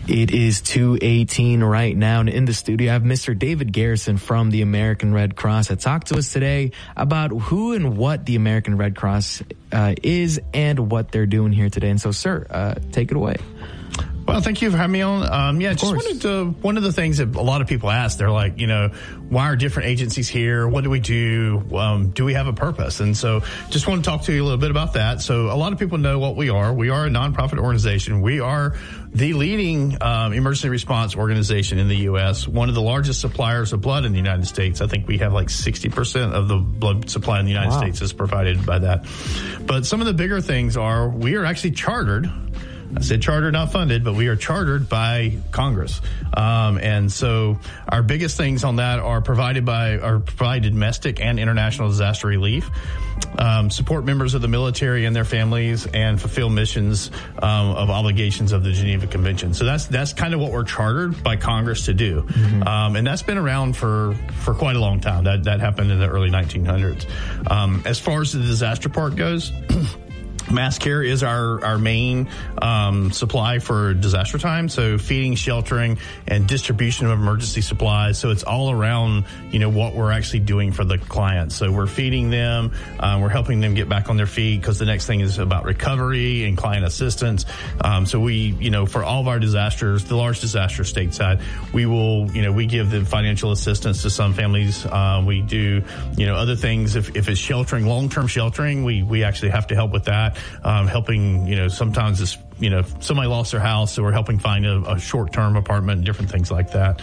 It is 2:18 right now, and in the studio I have Mr. David Garrison from the American Red Cross to talk to us today about who and what the American Red Cross is and what they're doing here today. And so, sir, take it away. Well, thank you for having me on. One of the things that a lot of people ask, they're like, why are different agencies here? What do we do? Do we have a purpose? And so just want to talk to you a little bit about that. So a lot of people know what we are. We are a nonprofit organization. We are the leading emergency response organization in the U.S., one of the largest suppliers of blood in the United States. I think we have like 60% of the blood supply in the United States is provided by that. But some of the bigger things are we are actually chartered. I said chartered, not funded, but we are chartered by Congress. And so our biggest things on that are provide domestic and international disaster relief, support members of the military and their families, and fulfill missions of obligations of the Geneva Convention. So that's kind of what we're chartered by Congress to do. Mm-hmm. And that's been around for quite a long time. That happened in the early 1900s. As far as the disaster part goes, MassCare is our main supply for disaster time. So feeding, sheltering, and distribution of emergency supplies. So it's all around, what we're actually doing for the clients. So we're feeding them. We're helping them get back on their feet because the next thing is about recovery and client assistance. So we, for all of our disasters, the large disasters stateside, we will, we give them financial assistance to some families. We do, other things. If it's sheltering, long-term sheltering, we actually have to help with that. Helping, sometimes it's, somebody lost their house, so we're helping find a short-term apartment and different things like that.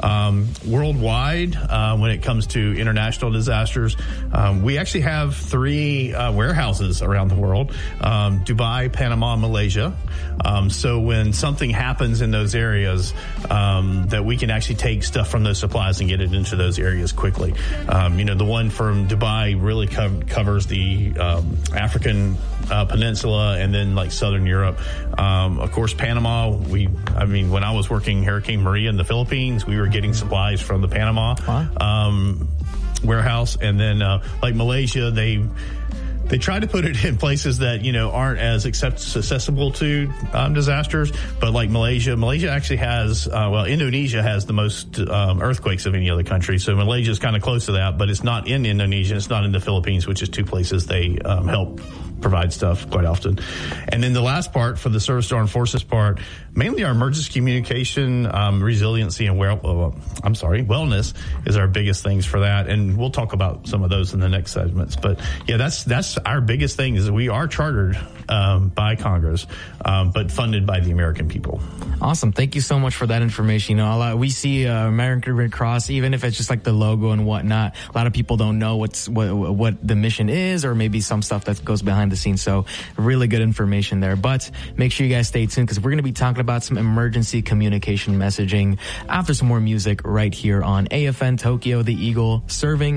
Worldwide, when it comes to international disasters, we actually have 3 warehouses around the world, Dubai, Panama, Malaysia. So when something happens in those areas, that we can actually take stuff from those supplies and get it into those areas quickly. The one from Dubai really covers the African peninsula and then like Southern Europe. Of course, Panama, when I was working Hurricane Maria in the Philippines, we were getting supplies from the Panama warehouse. And then like Malaysia, they try to put it in places that, aren't as accessible to disasters. But like Malaysia actually has, Indonesia has the most earthquakes of any other country. So Malaysia is kind of close to that, but it's not in Indonesia. It's not in the Philippines, which is 2 places they help provide stuff quite often. And then the last part for the Service to Armed Forces part, mainly our emergency communication, resiliency, and wellness is our biggest things for that. And we'll talk about some of those in the next segments. But yeah, that's our biggest thing is that we are chartered by Congress, but funded by the American people. Awesome. Thank you so much for that information. We see American Red Cross, even if it's just like the logo and whatnot, a lot of people don't know what the mission is, or maybe some stuff that goes behind the scenes. So really good information there. But make sure you guys stay tuned because we're going to be talking about some emergency communication messaging after some more music right here on AFN Tokyo, the Eagle, serving